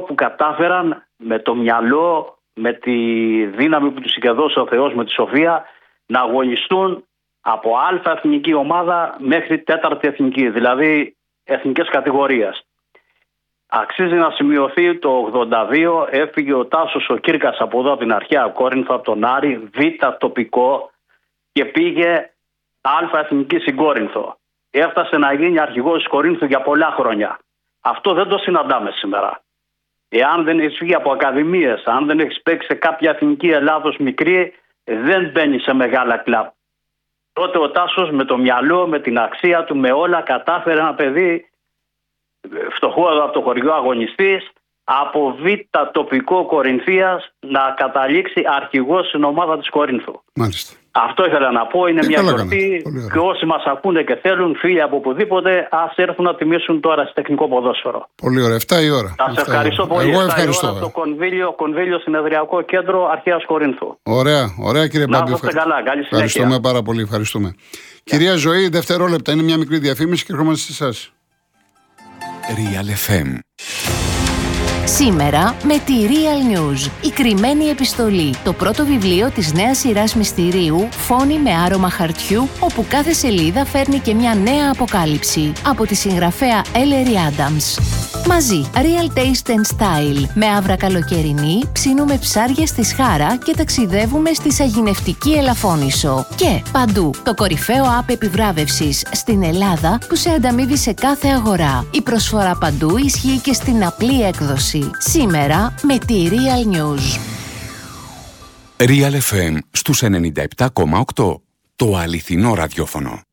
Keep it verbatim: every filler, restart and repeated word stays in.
που κατάφεραν με το μυαλό, με τη δύναμη που τους είχε δώσει ο Θεός, με τη σοφία, να αγωνιστούν από α εθνική ομάδα μέχρι τέταρτη εθνική, δηλαδή εθνικές κατηγορίες. Αξίζει να σημειωθεί το ογδόντα δύο έφυγε ο Τάσος ο Κίρκας από εδώ, από την αρχαία Κόρινθο, από τον Άρη, β τοπικό, και πήγε α εθνική στην Κόρινθο. Έφτασε να γίνει αρχηγός της Κορίνθου για πολλά χρόνια. Αυτό δεν το συναντάμε σήμερα. Εάν δεν έχεις φύγει από ακαδημίες, αν δεν έχεις παίξει σε κάποια εθνική Ελλάδος μικρή, δεν μπαίνει σε μεγάλα κλαμπ. Τότε ο Τάσος με το μυαλό, με την αξία του, με όλα, κατάφερε ένα παιδί φτωχό από το χωριό αγωνιστής, από β τοπικό Κορινθίας, να καταλήξει αρχηγός στην ομάδα της Κορίνθου. Μάλιστα. Αυτό ήθελα να πω, είναι ε, μια γιορτή και όσοι μας ακούνε και θέλουν, φίλοι από οπουδήποτε, ας έρθουν να τιμήσουν τώρα στο τεχνικό ποδόσφαιρο. Πολύ ωραία, εφτά η ώρα. Σας ευχαριστώ πολύ. Εγώ ευχαριστώ. Το κονδύλιο, κονδύλιο Συνεδριακό Κέντρο Αρχαίας Κορίνθου. Ωραία, ωραία κύριε Μπάμπη. Να είστε καλά, καλή συνέχεια. Ευχαριστούμε πάρα πολύ, ευχαριστούμε. Yeah. Κυρία Ζωή, δευτερόλεπτα, είναι μια μικρή διαφήμιση και ερχόμαστε σε εσάς. Real εφ εμ. Σήμερα με τη Real News, η κρυμμένη επιστολή, το πρώτο βιβλίο της νέας σειράς μυστηρίου «Φόνοι με άρωμα χαρτιού», όπου κάθε σελίδα φέρνει και μια νέα αποκάλυψη, από τη συγγραφέα Ellery Adams. Μαζί, Real Taste and Style, με άβρα καλοκαιρινή, ψήνουμε ψάρια στη Σχάρα και ταξιδεύουμε στη σαγηνευτική Ελαφώνησο. Και παντού, το κορυφαίο app επιβράβευσης στην Ελλάδα που σε ανταμείβει σε κάθε αγορά. Η προσφορά παντού ισχύει και στην απλή έκδοση. Σήμερα με τη Real News. Real εφ εμ στους ενενήντα επτά κόμμα οκτώ. Το αληθινό ραδιόφωνο.